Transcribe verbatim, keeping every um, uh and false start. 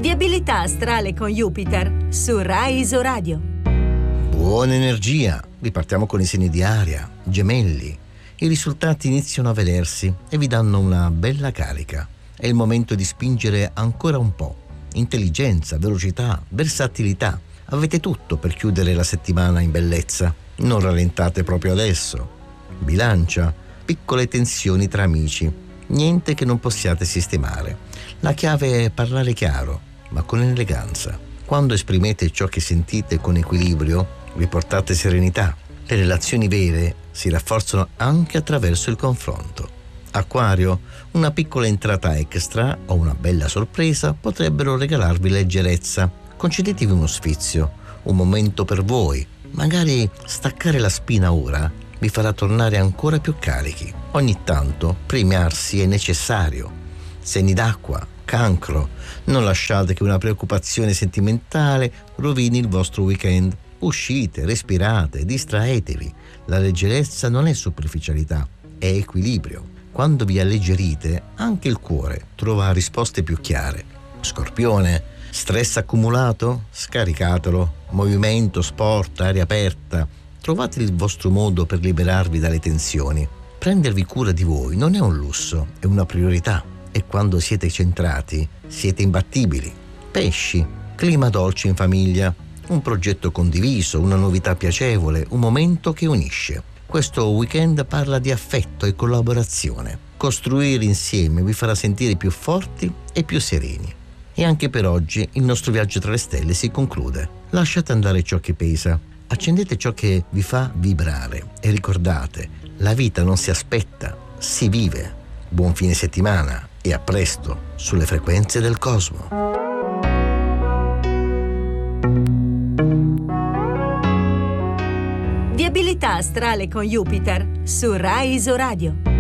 Viabilità astrale con Jupiter su Rai Isoradio. Buona energia, ripartiamo con i segni di aria, gemelli. I risultati iniziano a vedersi e vi danno una bella carica. È il momento di spingere ancora un po'. Intelligenza, velocità, versatilità. Avete tutto per chiudere la settimana in bellezza. Non rallentate proprio adesso. Bilancia, piccole tensioni tra amici. Niente che non possiate sistemare. La chiave è parlare chiaro, ma con eleganza. Quando esprimete ciò che sentite con equilibrio, vi portate serenità. Le relazioni vere si rafforzano anche attraverso il confronto. Acquario, una piccola entrata extra o una bella sorpresa potrebbero regalarvi leggerezza. Concedetevi uno sfizio, un momento per voi. Magari staccare la spina ora vi farà tornare ancora più carichi. Ogni tanto premiarsi è necessario. Segni d'acqua, cancro, non lasciate che una preoccupazione sentimentale rovini il vostro weekend. Uscite, respirate, distraetevi. La leggerezza non è superficialità, è equilibrio. Quando vi alleggerite, anche il cuore trova risposte più chiare. Scorpione, stress accumulato? Scaricatelo. Movimento, sport, aria aperta. Trovate il vostro modo per liberarvi dalle tensioni. Prendervi cura di voi non è un lusso, è una priorità. E quando siete centrati, siete imbattibili. Pesci, clima dolce in famiglia. Un progetto condiviso, una novità piacevole, un momento che unisce. Questo weekend parla di affetto e collaborazione. Costruire insieme vi farà sentire più forti e più sereni. E anche per oggi il nostro viaggio tra le stelle si conclude. Lasciate andare ciò che pesa. Accendete ciò che vi fa vibrare. E ricordate, la vita non si aspetta, si vive. Buon fine settimana e a presto sulle frequenze del cosmo. Viabilità astrale con Jupiter su Rai Isoradio.